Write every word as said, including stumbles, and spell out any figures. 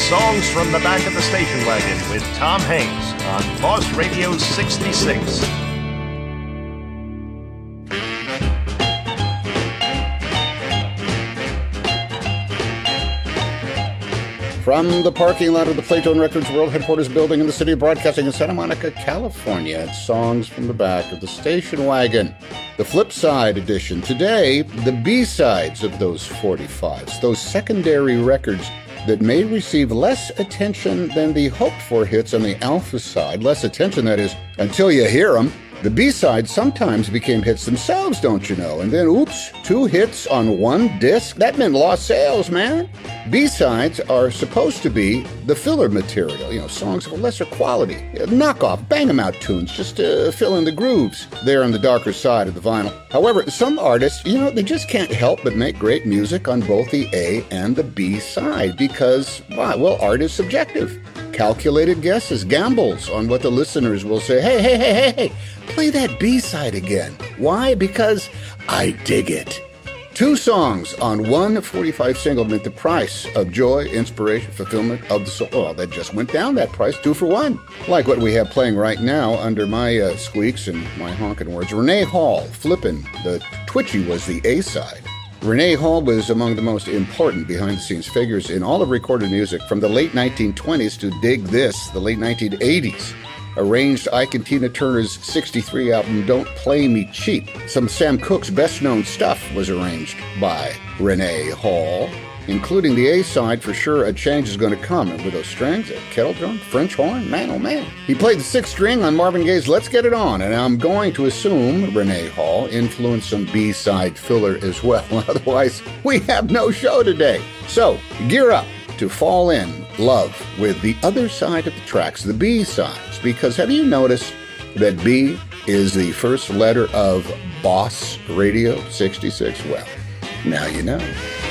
Songs from the Back of the Station Wagon with Tom Hanks on Boss Radio sixty-six. From the parking lot of the Playtone Records World Headquarters building in the city of broadcasting in Santa Monica, California, it's Songs from the Back of the Station Wagon, the flip side edition. Today, the B-sides of those forty-fives, those secondary records that may receive less attention than the hoped-for hits on the alpha side. Less attention, that is, until you hear them. The B-sides sometimes became hits themselves, don't you know? And then, oops, two hits on one disc? That meant lost sales, man. B-sides are supposed to be the filler material, you know, songs of a lesser quality. Knockoff, bang-em-out tunes, just to fill in the grooves there on the darker side of the vinyl. However, some artists, you know, they just can't help but make great music on both the A and the B side because, well, art is subjective. Calculated guesses, gambles on what the listeners will say. Hey, hey, hey, hey, hey, play that B-side again. Why? Because I dig it. Two songs on one forty-five single meant the price of joy, inspiration, fulfillment of the soul. Oh, that just went down, that price, two for one. Like what we have playing right now under my uh, squeaks and my honking words. Renee Hall, Flippin', the Twitchy was the A-side. Renee Hall was among the most important behind-the-scenes figures in all of recorded music from the late nineteen twenties to Dig This, the late nineteen eighties. Arranged Ike and Tina Turner's sixty-three album, Don't Play Me Cheap. Some of Sam Cooke's best-known stuff was arranged by Renee Hall, including the A-side for Sure A Change Is Gonna Come, and with those strings, a kettle drum, French horn, man oh man. He played the sixth string on Marvin Gaye's Let's Get It On, and I'm going to assume Renee Hall influenced some B-side filler as well, otherwise we have no show today. So, gear up to fall in love with the other side of the tracks, the B-sides, because have you noticed that B is the first letter of Boss Radio sixty-six? Well, now you know.